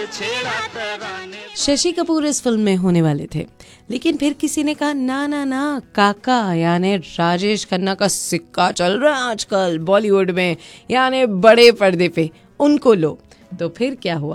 शशि कपूर इस फिल्म में होने वाले थे, लेकिन फिर किसी ने कहा ना ना ना, काका यानी राजेश खन्ना का सिक्का चल रहा है आजकल बॉलीवुड में, यानी बड़े पर्दे पे, उनको लो। तो फिर क्या हुआ,